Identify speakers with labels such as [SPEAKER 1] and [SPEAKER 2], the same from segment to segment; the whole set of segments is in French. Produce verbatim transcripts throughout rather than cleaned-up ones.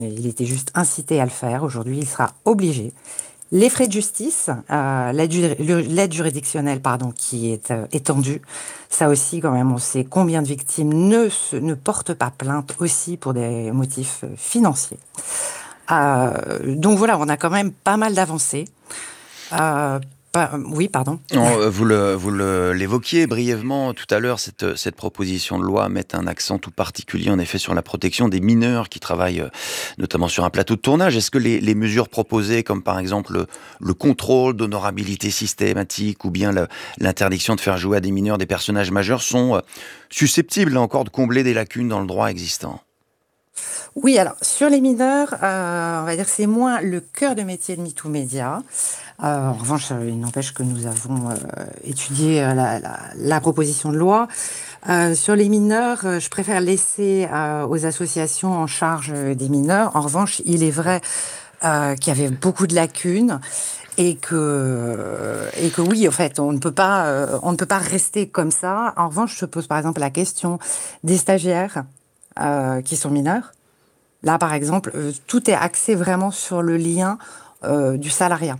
[SPEAKER 1] Il était juste incité à le faire. Aujourd'hui, il sera obligé. Les frais de justice, euh, l'aide, ju- l'aide juridictionnelle, pardon, qui est euh, étendue, ça aussi, quand même, on sait combien de victimes ne, se, ne portent pas plainte aussi pour des motifs euh, financiers. Euh, donc voilà, on a quand même pas mal d'avancées. Euh, pas- oui, pardon.
[SPEAKER 2] Non, euh, vous le, vous le- l'évoquiez brièvement tout à l'heure, cette, cette proposition de loi met un accent tout particulier en effet sur la protection des mineurs qui travaillent euh, notamment sur un plateau de tournage. Est-ce que les, les mesures proposées, comme par exemple le, le contrôle d'honorabilité systématique ou bien le- l'interdiction de faire jouer à des mineurs des personnages majeurs, sont euh, susceptibles là encore de combler des lacunes dans le droit existant?
[SPEAKER 1] Oui, alors sur les mineurs, euh, on va dire que c'est moins le cœur de métier de MeToo Média. Euh, en revanche, euh, il n'empêche que nous avons euh, étudié euh, la, la- la proposition de loi. Euh, sur les mineurs, euh, je préfère laisser euh, aux associations en charge euh, des mineurs. En revanche, il est vrai euh, qu'il y avait beaucoup de lacunes et que et que oui, en fait, on ne peut pas euh, on ne peut pas rester comme ça. En revanche, je pose par exemple la question des stagiaires euh, qui sont mineurs. Là, par exemple, euh, tout est axé vraiment sur le lien euh, du salariat,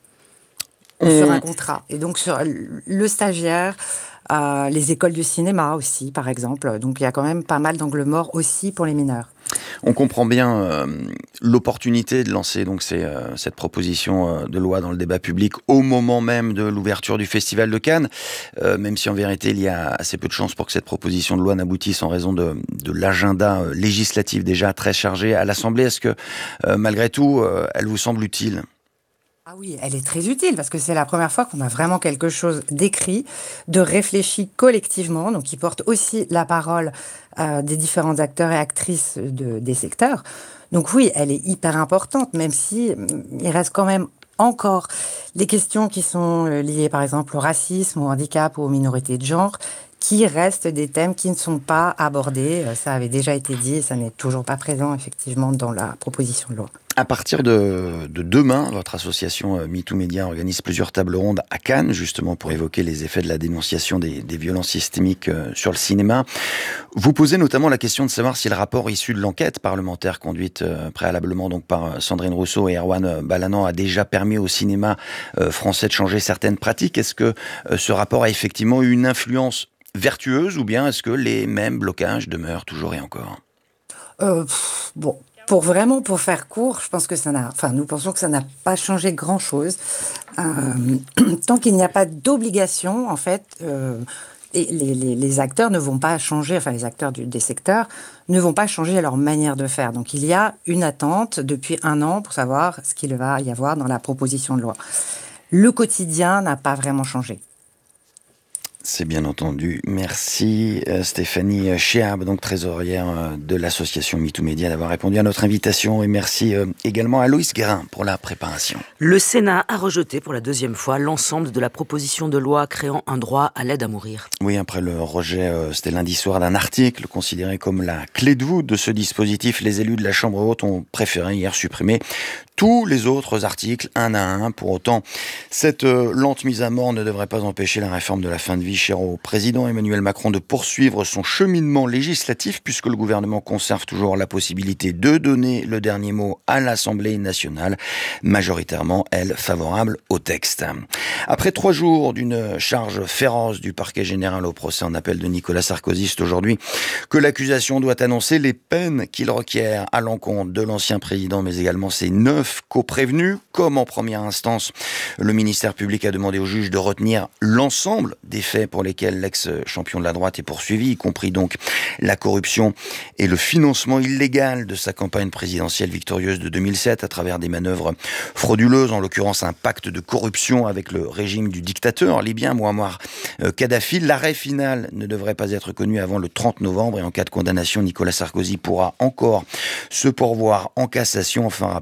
[SPEAKER 1] sur un
[SPEAKER 2] On,
[SPEAKER 1] contrat. Et donc, sur le stagiaire, euh, les écoles de cinéma aussi, par exemple. Donc, il y a quand même pas mal d'angles morts aussi pour les mineurs.
[SPEAKER 2] On comprend bien euh, l'opportunité de lancer donc ces, euh, cette proposition euh, de loi dans le débat public au moment même de l'ouverture du Festival de Cannes, euh, même si en vérité il y a assez peu de chances pour que cette proposition de loi n'aboutisse en raison de, de l'agenda euh, législatif déjà très chargé à l'Assemblée. Est-ce que euh, malgré tout, euh, elle vous semble utile?
[SPEAKER 1] Ah oui, elle est très utile parce que c'est la première fois qu'on a vraiment quelque chose d'écrit, de réfléchi collectivement, donc qui porte aussi la parole euh, des différents acteurs et actrices de, des secteurs. Donc oui, elle est hyper importante, même si hum, il reste quand même encore des questions qui sont euh, liées par exemple au racisme, au handicap ou aux minorités de genre, qui restent des thèmes qui ne sont pas abordés. Euh, Ça avait déjà été dit et ça n'est toujours pas présent effectivement dans la proposition de loi.
[SPEAKER 2] À partir de, de demain, votre association euh, MeToo Média organise plusieurs tables rondes à Cannes, justement pour évoquer les effets de la dénonciation des, des violences systémiques euh, sur le cinéma. Vous posez notamment la question de savoir si le rapport issu de l'enquête parlementaire conduite euh, préalablement donc par euh, Sandrine Rousseau et Erwan euh, Balanant a déjà permis au cinéma euh, français de changer certaines pratiques. Est-ce que euh, ce rapport a effectivement eu une influence vertueuse ou bien est-ce que les mêmes blocages demeurent toujours et encore?
[SPEAKER 1] Euh, pff, bon, pour vraiment, pour faire court, je pense que ça n'a, enfin, nous pensons que ça n'a pas changé grand-chose. Euh, tant qu'il n'y a pas d'obligation, en fait, euh, et les, les- les acteurs ne vont pas changer, enfin, les acteurs du- des secteurs ne vont pas changer leur manière de faire. Donc, il y a une attente depuis un an pour savoir ce qu'il va y avoir dans la proposition de loi. Le quotidien n'a pas vraiment changé.
[SPEAKER 2] C'est bien entendu. Merci euh, Stéphanie Chéab, donc trésorière euh, de l'association MeToo Média, d'avoir répondu à notre invitation. Et merci euh, également à Loïs Guérin pour la préparation.
[SPEAKER 3] Le Sénat a rejeté pour la deuxième fois l'ensemble de la proposition de loi créant un droit à l'aide à mourir.
[SPEAKER 2] Oui, après le rejet, euh, c'était lundi soir, d'un article considéré comme la clé de voûte de ce dispositif, les élus de la Chambre haute ont préféré hier supprimer tous les autres articles, un à un. Pour autant, cette euh, lente mise à mort ne devrait pas empêcher la réforme de la fin de vie chère au président Emmanuel Macron de poursuivre son cheminement législatif, puisque le gouvernement conserve toujours la possibilité de donner le dernier mot à l'Assemblée nationale, majoritairement, elle, favorable au texte. Après trois jours d'une charge féroce du parquet général au procès en appel de Nicolas Sarkozy, c'est aujourd'hui que l'accusation doit annoncer les peines qu'il requiert à l'encontre de l'ancien président, mais également ses neuf co-prévenus. Comme en première instance, le ministère public a demandé au juge de retenir l'ensemble des faits pour lesquels l'ex-champion de la droite est poursuivi, y compris donc la corruption et le financement illégal de sa campagne présidentielle victorieuse de deux mille sept à travers des manœuvres frauduleuses, en l'occurrence un pacte de corruption avec le régime du dictateur libyen Mouammar Kadhafi. L'arrêt final ne devrait pas être connu avant le trente novembre et en cas de condamnation, Nicolas Sarkozy pourra encore se pourvoir en cassation. Enfin, rappelons que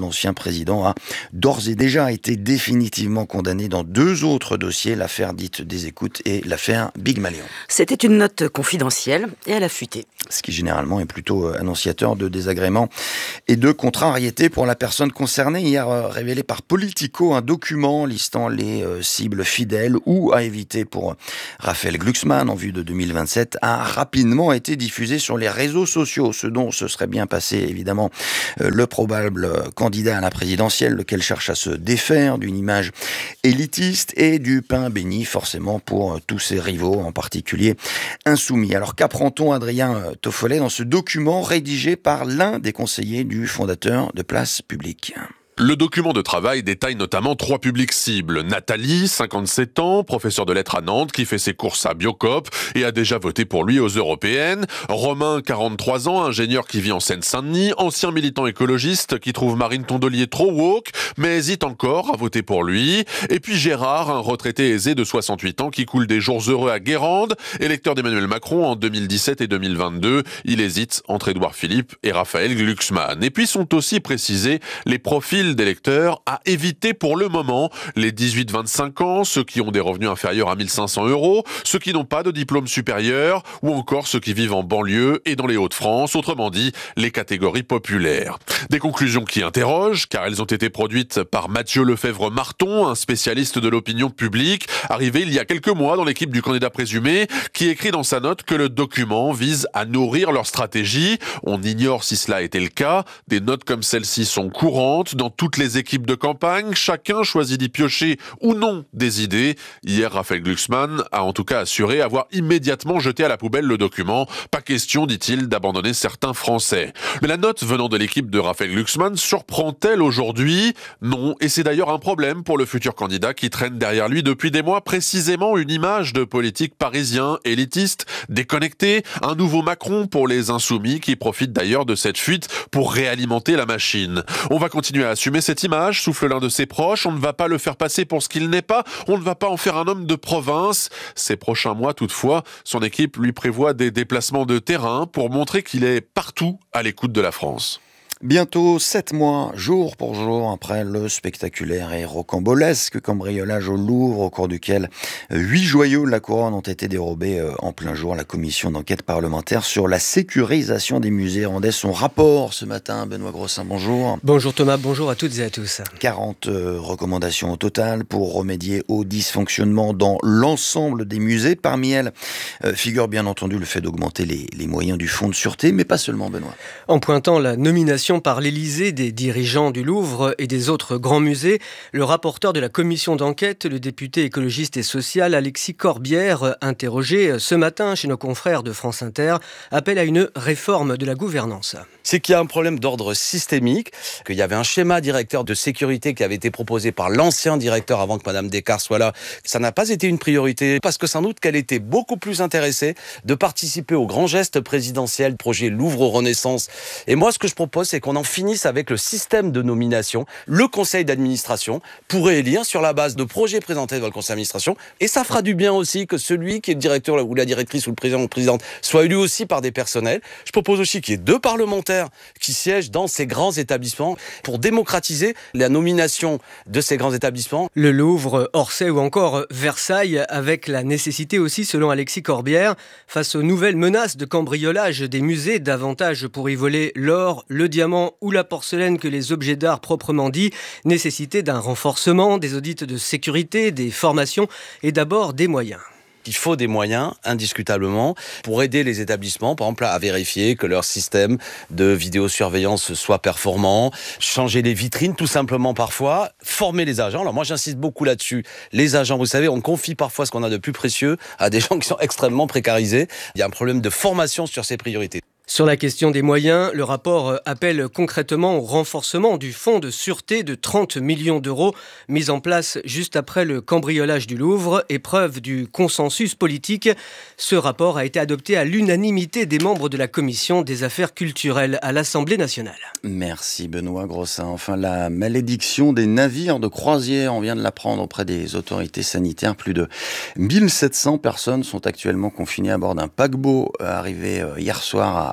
[SPEAKER 2] l'ancien président a d'ores et déjà été définitivement condamné dans deux autres dossiers, l'affaire dite des écoutes et l'affaire Big Malion.
[SPEAKER 3] C'était une note confidentielle et elle a fuité.
[SPEAKER 2] Ce qui généralement est plutôt annonciateur de désagréments et de contrariétés pour la personne concernée. Hier révélé par Politico, un document listant les cibles fidèles ou à éviter pour Raphaël Glucksmann en vue de deux mille vingt-sept a rapidement été diffusé sur les réseaux sociaux, ce dont se serait bien passé évidemment le probable candidat à la présidentielle, lequel cherche à se défaire d'une image élitiste et du pain béni forcément pour tous ses rivaux, en particulier insoumis. Alors qu'apprend-on, Adrien Toffolet, dans ce document rédigé par l'un des conseillers du fondateur de Place Publique?
[SPEAKER 4] Le document de travail détaille notamment trois publics cibles. Nathalie, cinquante-sept ans, professeur de lettres à Nantes, qui fait ses courses à Biocop et a déjà voté pour lui aux européennes. Romain, quarante-trois ans, ingénieur qui vit en Seine-Saint-Denis, ancien militant écologiste qui trouve Marine Tondelier trop woke, mais hésite encore à voter pour lui. Et puis Gérard, un retraité aisé de soixante-huit ans qui coule des jours heureux à Guérande, électeur d'Emmanuel Macron en deux mille dix-sept et deux mille vingt-deux. Il hésite entre Édouard Philippe et Raphaël Glucksmann. Et puis sont aussi précisés les profils d'électeurs à éviter pour le moment, les dix-huit vingt-cinq ans, ceux qui ont des revenus inférieurs à mille cinq cents euros, ceux qui n'ont pas de diplôme supérieur ou encore ceux qui vivent en banlieue et dans les Hauts-de-France, autrement dit les catégories populaires. Des conclusions qui interrogent car elles ont été produites par Mathieu Lefebvre-Marton, un spécialiste de l'opinion publique, arrivé il y a quelques mois dans l'équipe du candidat présumé, qui écrit dans sa note que le document vise à nourrir leur stratégie. On ignore si cela était le cas. Des notes comme celle-ci sont courantes dans toutes les équipes de campagne, chacun choisit d'y piocher ou non des idées. Hier, Raphaël Glucksmann a en tout cas assuré avoir immédiatement jeté à la poubelle le document. Pas question, dit-il, d'abandonner certains Français. Mais la note venant de l'équipe de Raphaël Glucksmann surprend-elle aujourd'hui? Non, et c'est d'ailleurs un problème pour le futur candidat qui traîne derrière lui depuis des mois précisément une image de politique parisien, élitiste, déconnecté, un nouveau Macron pour les insoumis qui profitent d'ailleurs de cette fuite pour réalimenter la machine. On va continuer à assumer cette image, souffle l'un de ses proches. On ne va pas le faire passer pour ce qu'il n'est pas. On ne va pas en faire un homme de province. Ces prochains mois, toutefois, son équipe lui prévoit des déplacements de terrain pour montrer qu'il est partout à l'écoute de la France.
[SPEAKER 2] Bientôt sept mois, jour pour jour, après le spectaculaire et rocambolesque cambriolage au Louvre, au cours duquel huit joyaux de la couronne ont été dérobés en plein jour. La commission d'enquête parlementaire sur la sécurisation des musées rendait son rapport ce matin. Benoît Grossin, bonjour.
[SPEAKER 5] Bonjour Thomas, bonjour à toutes et à tous.
[SPEAKER 2] quarante recommandations au total pour remédier aux dysfonctionnements dans l'ensemble des musées. Parmi elles figure bien entendu le fait d'augmenter les, les moyens du fonds de sûreté, mais pas seulement, Benoît.
[SPEAKER 5] En pointant la nomination par l'Élysée des dirigeants du Louvre et des autres grands musées, le rapporteur de la commission d'enquête, le député écologiste et social Alexis Corbière, interrogé ce matin chez nos confrères de France Inter, appelle à une réforme de la gouvernance.
[SPEAKER 6] C'est qu'il y a un problème d'ordre systémique, qu'il y avait un schéma directeur de sécurité qui avait été proposé par l'ancien directeur avant que Madame Descartes soit là. Ça n'a pas été une priorité parce que sans doute qu'elle était beaucoup plus intéressée de participer au grand geste présidentiel, projet Louvre Renaissance. Et moi, ce que je propose, c'est qu'on en finisse avec le système de nomination. Le conseil d'administration pourrait élire sur la base de projets présentés devant le conseil d'administration. Et ça fera du bien aussi que celui qui est le directeur ou la directrice ou le président ou la présidente soit élu aussi par des personnels. Je propose aussi qu'il y ait deux parlementaires qui siègent dans ces grands établissements pour démocratiser la nomination de ces grands établissements.
[SPEAKER 5] Le Louvre, Orsay ou encore Versailles, avec la nécessité aussi, selon Alexis Corbière, face aux nouvelles menaces de cambriolage des musées, davantage pour y voler l'or, le diamant ou la porcelaine que les objets d'art proprement dits, nécessité d'un renforcement des audits de sécurité, des formations et d'abord des moyens.
[SPEAKER 6] Il faut des moyens, indiscutablement, pour aider les établissements, par exemple, à vérifier que leur système de vidéosurveillance soit performant, changer les vitrines, tout simplement, parfois, former les agents. Alors moi, j'insiste beaucoup là-dessus. Les agents, vous savez, on confie parfois ce qu'on a de plus précieux à des gens qui sont extrêmement précarisés. Il y a un problème de formation sur ces priorités.
[SPEAKER 5] Sur la question des moyens, le rapport appelle concrètement au renforcement du fonds de sûreté de trente millions d'euros mis en place juste après le cambriolage du Louvre, épreuve du consensus politique. Ce rapport a été adopté à l'unanimité des membres de la commission des affaires culturelles à l'Assemblée nationale.
[SPEAKER 2] Merci Benoît Grossin. Enfin, la malédiction des navires de croisière, on vient de l'apprendre auprès des autorités sanitaires. Plus de mille sept cents personnes sont actuellement confinées à bord d'un paquebot arrivé hier soir à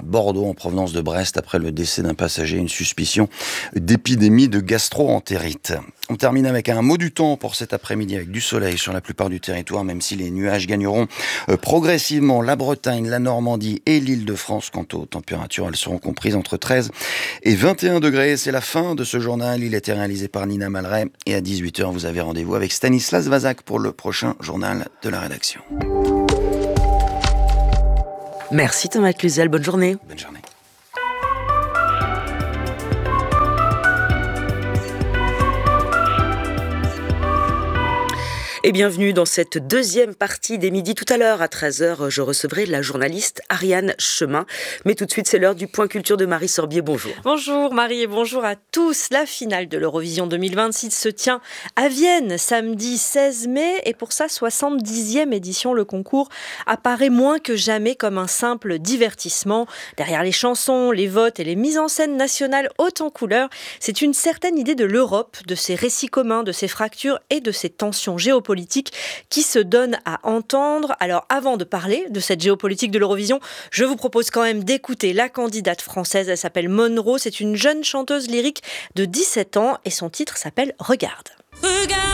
[SPEAKER 2] Bordeaux en provenance de Brest après le décès d'un passager, une suspicion d'épidémie de gastro-entérite. On termine avec un mot du temps pour cet après-midi avec du soleil sur la plupart du territoire, même si les nuages gagneront progressivement la Bretagne, la Normandie et l'Île-de-France. Quant aux températures, elles seront comprises entre treize et vingt et un degrés. C'est la fin de ce journal. Il a été réalisé par Nina Malray et à dix-huit heures, vous avez rendez-vous avec Stanislas Vazak pour le prochain journal de la rédaction.
[SPEAKER 3] Merci Thomas Cluzel, bonne journée.
[SPEAKER 2] Bonne journée.
[SPEAKER 3] Et bienvenue dans cette deuxième partie des Midis. Tout à l'heure, à treize heures, je recevrai la journaliste Ariane Chemin. Mais tout de suite, c'est l'heure du Point Culture de Marie Sorbier. Bonjour.
[SPEAKER 7] Bonjour Marie et bonjour à tous. La finale de l'Eurovision deux mille vingt-six se tient à Vienne, samedi seize mai. Et pour sa soixante-dixième édition, le concours apparaît moins que jamais comme un simple divertissement. Derrière les chansons, les votes et les mises en scène nationales hautes en couleurs, c'est une certaine idée de l'Europe, de ses récits communs, de ses fractures et de ses tensions géopolitiques qui se donne à entendre. Alors avant de parler de cette géopolitique de l'Eurovision, je vous propose quand même d'écouter la candidate française. Elle s'appelle Monroe, c'est une jeune chanteuse lyrique de dix-sept ans et son titre s'appelle Regarde. Regarde.